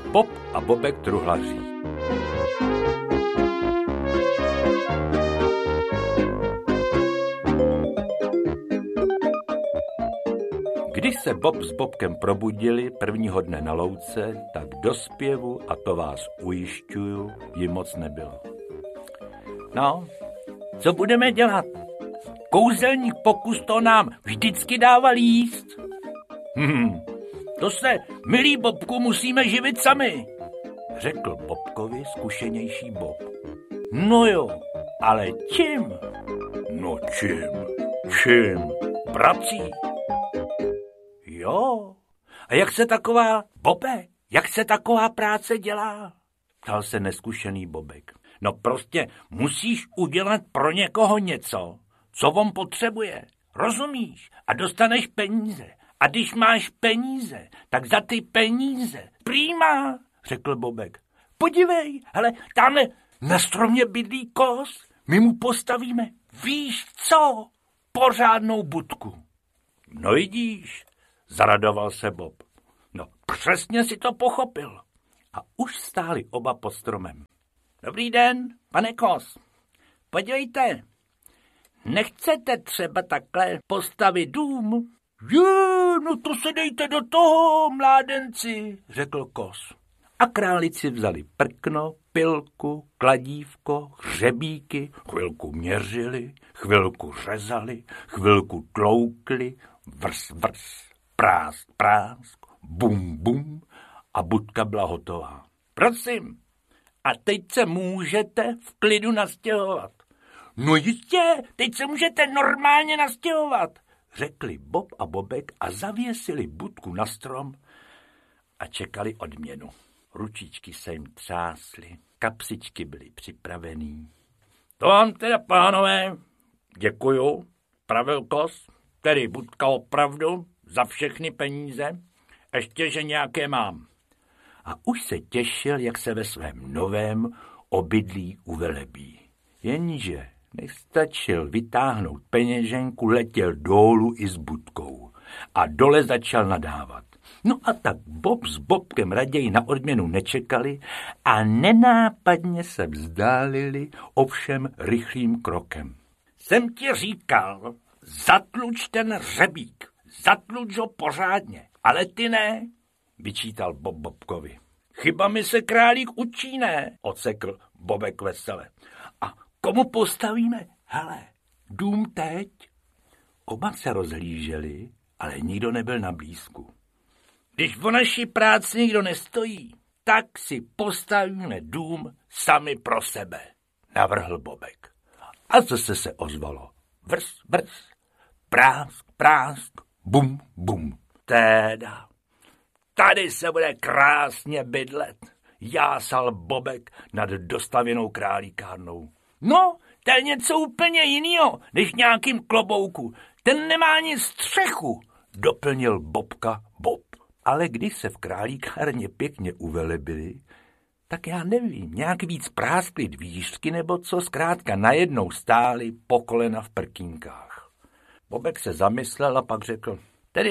Bob a Bobek truhlaří. Když se Bob s Bobkem probudili prvního dne na louce, tak do zpěvu, a to vás ujišťuju, jim moc nebylo. No, co budeme dělat? Kouzelník pokus to nám vždycky dával jíst. To se, milý Bobku, musíme živit sami, řekl Bobkovi zkušenější Bob. No jo, ale čím? No čím? Prací. Jo, a jak se taková práce dělá? Ptal se neskušený Bobek. No prostě musíš udělat pro někoho něco, co on potřebuje. Rozumíš? A dostaneš peníze. A když máš peníze, tak za ty peníze. Prýma, řekl Bobek. Podívej, hele, tamhle na stromě bydlí kos. My mu postavíme, víš co? Pořádnou budku. No vidíš, zaradoval se Bob. No přesně si to pochopil. A už stáli oba pod stromem. Dobrý den, pane Kos. Podívejte, nechcete třeba takhle postavit dům? No to se dejte do toho, mládenci, řekl Kos. A králici vzali prkno, pilku, kladívko, hřebíky, chvilku měřili, chvilku řezali, chvilku tloukli, vrs, prásk, bum, a budka byla hotová. Prosím, a teď se můžete v klidu nastěhovat. No jistě, teď se můžete normálně nastěhovat, řekli Bob a Bobek a zavěsili budku na strom a čekali odměnu. Ručičky se jim třásly, kapsičky byly připravený. To vám teda, pánové, děkuju, pravil Kos, tedy budka opravdu za všechny peníze, ještě, že nějaké mám. A už se těšil, jak se ve svém novém obydlí uvelebí. Jenže nestačil vytáhnout peněženku, letěl dolů i s budkou a dole začal nadávat. No a tak Bob s Bobkem raději na odměnu nečekali a nenápadně se vzdálili, ovšem rychlým krokem. Jsem ti říkal, zatluč ten hřebík, zatluč ho pořádně, ale ty ne, vyčítal Bob Bobkovi. Chyba mi se králík učí, ne, odsekl Bobek vesele. A komu postavíme? Hele, dům teď. Oba se rozhlíželi, ale nikdo nebyl na blízku. Když o naší práci nikdo nestojí, tak si postavíme dům sami pro sebe, navrhl Bobek. A zase se ozvalo. Vrs, prásk, bum. Teda, tady se bude krásně bydlet, jásal Bobek nad dostavěnou králíkárnou. No, to je něco úplně jinýho, než nějakým klobouku. Ten nemá ani střechu, doplnil Bobka Bob. Ale když se v králíkárně pěkně uvelebili, tak já nevím, nějak víc práskly dvířky nebo co, zkrátka najednou stáli po kolena v prkínkách. Bobek se zamyslel a pak řekl,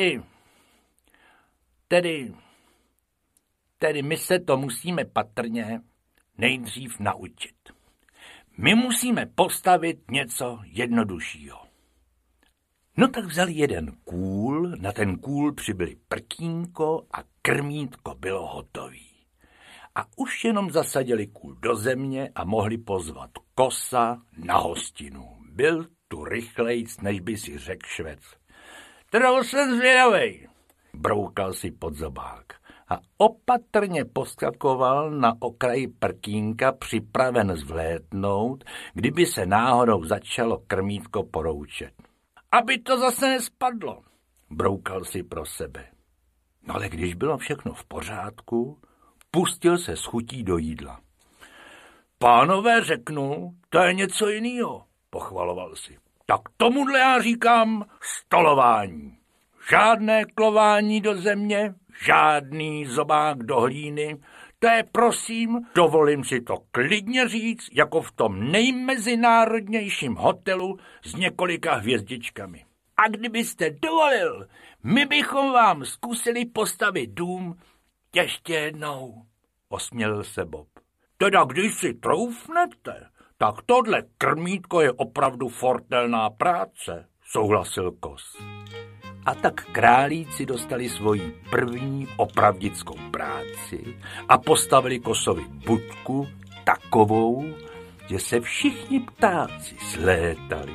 tedy my se to musíme patrně nejdřív naučit. My musíme postavit něco jednoduššího. No tak vzali jeden kůl, na ten kůl přibyli prkínko a krmítko bylo hotový. A už jenom zasadili kůl do země a mohli pozvat Kosa na hostinu. Byl tu rychlejc, než by si řekl Švec. Teda jsem zvědavej, broukal si pod zobák a opatrně poskakoval na okraji prkínka, připraven zvlétnout, kdyby se náhodou začalo krmítko poroučet. Aby to zase nespadlo, broukal si pro sebe. No ale když bylo všechno v pořádku, pustil se s chutí do jídla. Pánové, řeknu, to je něco jinýho, pochvaloval si. Tak tomuhle já říkám stolování. Žádné klování do země, žádný zobák do hlíny, to je, prosím, dovolím si to klidně říct, jako v tom nejmezinárodnějším hotelu s několika hvězdičkami. A kdybyste dovolil, my bychom vám zkusili postavit dům ještě jednou osmělil se Bob. Teda když si troufnete, tak tohle krmítko je opravdu fortelná práce, souhlasil Kos. A tak králíci dostali svoji první opravdickou práci a postavili Kosovi budku takovou, že se všichni ptáci zlétali.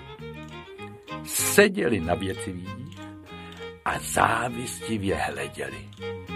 Seděli na větvích a závistivě hleděli.